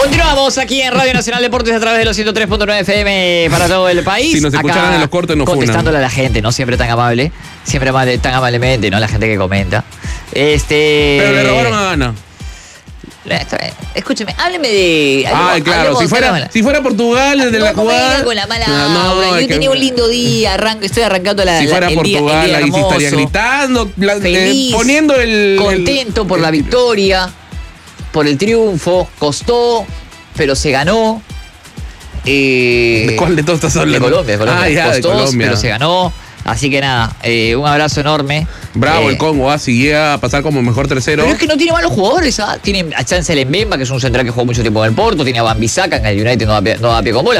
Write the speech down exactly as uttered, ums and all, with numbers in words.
Continuamos aquí en Radio Nacional Deportes a través de los ciento tres punto nueve F M para todo el país. Si nos escucharan en los cortes nos contestándole a la gente, ¿no? Siempre tan amable, siempre amable, tan amablemente, ¿no? La gente que comenta. Este. Pero le robaron a Ana. Escúcheme, hábleme de. Ay, claro, si fuera, si fuera Portugal desde no, la jugada. Con la mala no, no, aura. Yo que... tenía un lindo día, arranco, estoy arrancando la. Si la, fuera el Portugal, día, el día ahí sí estaría gritando, feliz, eh, poniendo el. Contento el, por el, la victoria, por el triunfo, costó, pero se ganó. Eh, ¿De cuál de todos estás hablando? De Colombia, de Colombia. Ah, ya, Costó, de Colombia. pero se ganó. Así que nada, eh, un abrazo enorme. Bravo eh, el Congo, ¿ah? Si llega a pasar como mejor tercero. Pero es que no tiene malos jugadores, ¿ah? Tiene a Chancel Mbemba, que es un central que jugó mucho tiempo en el Porto, tiene a Wan-Bissaka, que en el United no da pie, no da pie con bola.